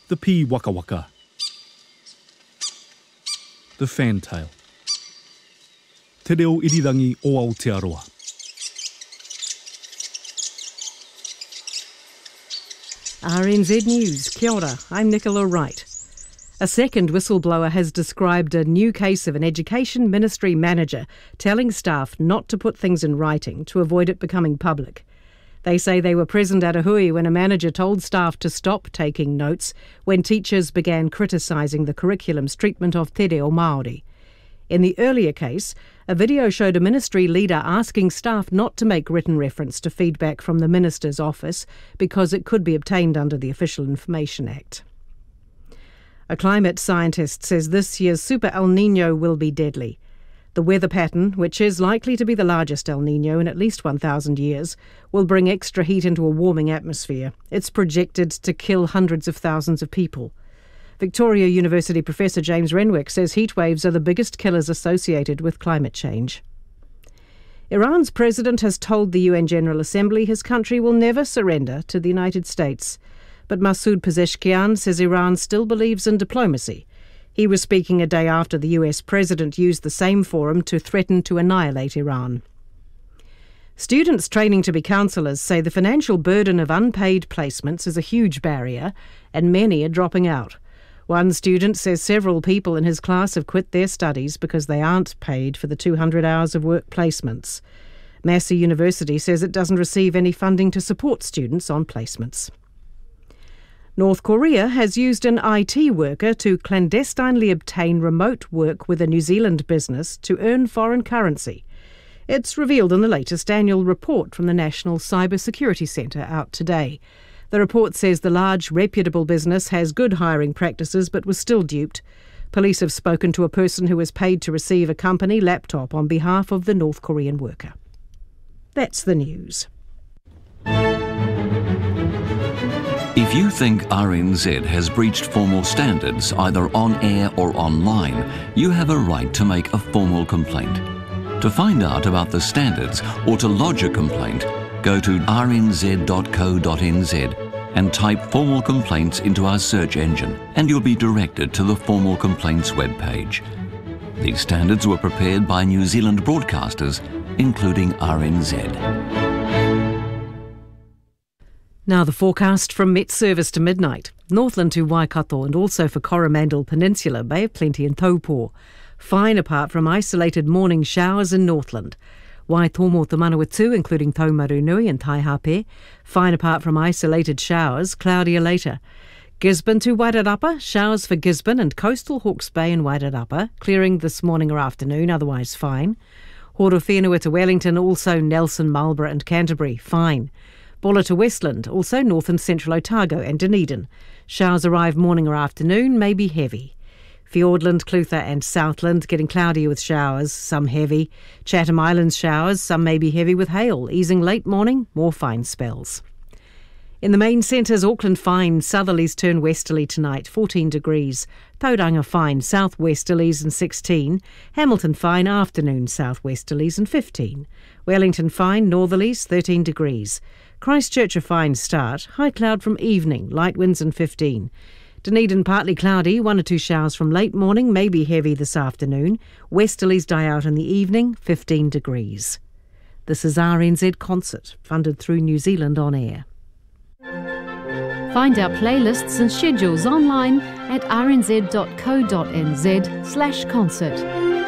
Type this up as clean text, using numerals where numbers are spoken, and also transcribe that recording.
The pea waka waka. The fantail. Te reo irirangi o Aotearoa. RNZ News, kia ora, I'm Nicola Wright. A second whistleblower has described a new case of an education ministry manager telling staff not to put things in writing to avoid it becoming public. They say they were present at a hui when a manager told staff to stop taking notes when teachers began criticising the curriculum's treatment of te reo Māori. In the earlier case, a video showed a ministry leader asking staff not to make written reference to feedback from the minister's office because it could be obtained under the Official Information Act. A climate scientist says this year's Super El Niño will be deadly. The weather pattern, which is likely to be the largest El Niño in at least 1,000 years, will bring extra heat into a warming atmosphere. It's projected to kill hundreds of thousands of people. Victoria University Professor James Renwick says heatwaves are the biggest killers associated with climate change. Iran's president has told the UN General Assembly his country will never surrender to the United States. But Masoud Pezeshkian says Iran still believes in diplomacy. He was speaking a day after the US president used the same forum to threaten to annihilate Iran. Students training to be counsellors say the financial burden of unpaid placements is a huge barrier and many are dropping out. One student says several people in his class have quit their studies because they aren't paid for the 200 hours of work placements. Massey University says it doesn't receive any funding to support students on placements. North Korea has used an IT worker to clandestinely obtain remote work with a New Zealand business to earn foreign currency. It's revealed in the latest annual report from the National Cybersecurity Centre out today. The report says the large, reputable business has good hiring practices but was still duped. Police have spoken to a person who was paid to receive a company laptop on behalf of the North Korean worker. That's the news. If you think RNZ has breached formal standards either on air or online, you have a right to make a formal complaint. To find out about the standards or to lodge a complaint, go to rnz.co.nz and type formal complaints into our search engine and you'll be directed to the formal complaints webpage. These standards were prepared by New Zealand broadcasters, including RNZ. Now the forecast from Met Service to midnight. Northland to Waikato and also for Coromandel Peninsula may have plenty in Taupō. Fine apart from isolated morning showers in Northland. Waitomo to Manawatu, including Taumarunui and Taihape. Fine apart from isolated showers, cloudier later. Gisborne to Wairarapa, showers for Gisborne and coastal Hawke's Bay and Wairarapa, clearing this morning or afternoon, otherwise fine. Horowhenua to Wellington, also Nelson, Marlborough and Canterbury, fine. Bulla to Westland, also north and central Otago and Dunedin. Showers arrive morning or afternoon, may be heavy. Fiordland, Clutha and Southland getting cloudier with showers, some heavy. Chatham Islands showers, some may be heavy with hail, easing late morning, more fine spells. In the main centres, Auckland fine, southerlies turn westerly tonight, 14 degrees. Tauranga fine, southwesterlies and 16. Hamilton fine, afternoon southwesterlies and 15. Wellington fine, northerlies, 13 degrees. Christchurch a fine start, high cloud from evening, light winds and 15. Dunedin partly cloudy, 1 or 2 showers from late morning, maybe heavy this afternoon. Westerlies die out in the evening, 15 degrees. This is RNZ Concert, funded through New Zealand On Air. Find our playlists and schedules online at rnz.co.nz/concert.